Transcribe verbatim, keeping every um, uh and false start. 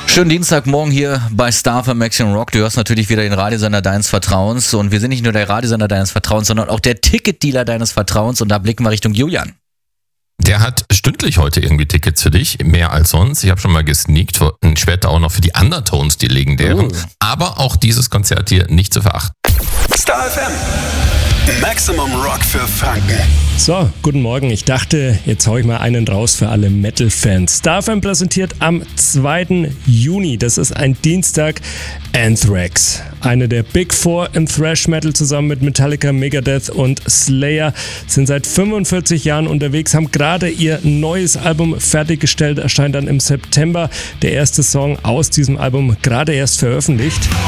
Schönen Dienstagmorgen hier bei Star F M Maximum Rock. Du hörst natürlich wieder den Radiosender deines Vertrauens. Und wir sind nicht nur der Radiosender deines Vertrauens, sondern auch der Ticketdealer deines Vertrauens. Und da blicken wir Richtung Julian. Der hat stündlich heute irgendwie Tickets für dich, mehr als sonst. Ich habe schon mal gesneakt, später auch noch für die Undertones, die legendären. Oh. Aber auch dieses Konzert hier nicht zu verachten. Star F M. Maximum Rock für Franken. So, guten Morgen. Ich dachte, jetzt hau ich mal einen raus für alle Metal-Fans. Star F M präsentiert am zweiten Juni, das ist ein Dienstag, Anthrax. Eine der Big Four im Thrash-Metal zusammen mit Metallica, Megadeth und Slayer sind seit fünfundvierzig Jahren unterwegs, haben gerade ihr neues Album fertiggestellt, erscheint dann im September. Der erste Song aus diesem Album gerade erst veröffentlicht.